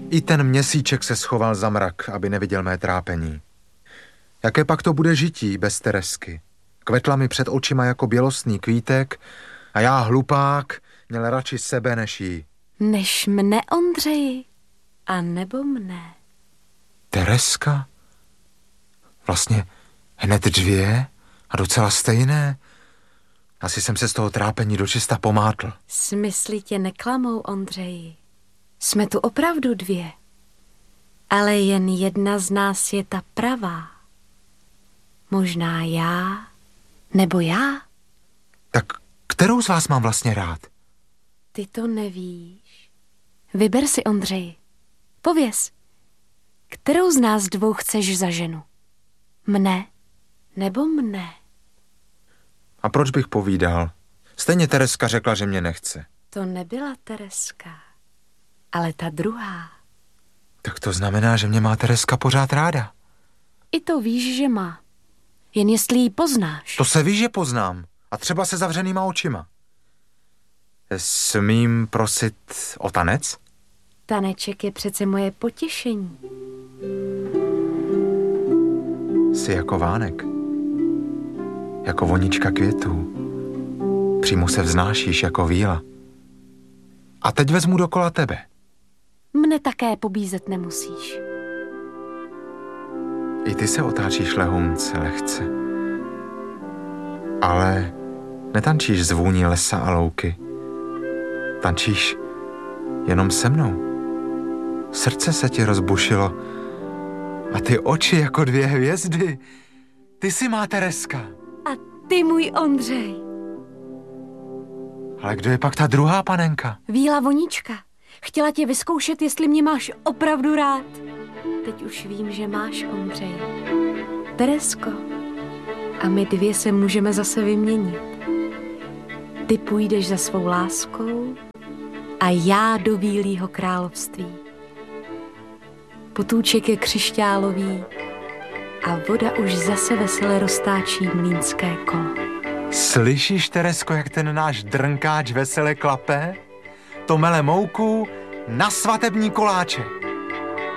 I ten měsíček se schoval za mrak, aby neviděl mé trápení. Jaké pak to bude žití bez Teresky? Kvetla mi před očima jako bělostný kvítek a já, hlupák, měl radši sebe než jí. Než mne, Ondřeji, a nebo mne. Tereska? Vlastně hned dvě a docela stejné. Asi jsem se z toho trápení dočista pomátl. Smysly tě neklamou, Ondřeji. Jsme tu opravdu dvě. Ale jen jedna z nás je ta pravá. Možná já, nebo já. Tak kterou z vás mám vlastně rád? Ty to nevíš. Vyber si, Ondřeji. Pověz, kterou z nás dvou chceš za ženu? Mne nebo mne? A proč bych povídal? Stejně Tereska řekla, že mě nechce. To nebyla Tereska, ale ta druhá. Tak to znamená, že mě má Tereska pořád ráda. I to víš, že má. Jen jestli ji poznáš. To se ví, že poznám. A třeba se zavřenýma očima. Smím prosit o tanec? Taneček je přece moje potěšení. Jsi jako vánek. Jako vonička květů. Přímo se vznášíš jako víla. A teď vezmu dokola tebe. Mne také pobízet nemusíš. I ty se otáčíš lehonce, lehce. Ale netančíš z vůní lesa a louky. Tančíš jenom se mnou. Srdce se ti rozbušilo a ty oči jako dvě hvězdy. Ty jsi má Tereska. A ty, můj Ondřej. Ale kdo je pak ta druhá panenka? Víla vonička. Chtěla tě vyzkoušet, jestli mě máš opravdu rád. Teď už vím, že máš, Ondřej. Teresko, a my dvě se můžeme zase vyměnit. Ty půjdeš za svou láskou a já do Vílího království. Potůček je křišťálový a voda už zase vesele roztáčí mlýnské kolo. Slyšíš, Teresko, jak ten náš drnkáč vesele klape? To mele mouku na svatební koláče.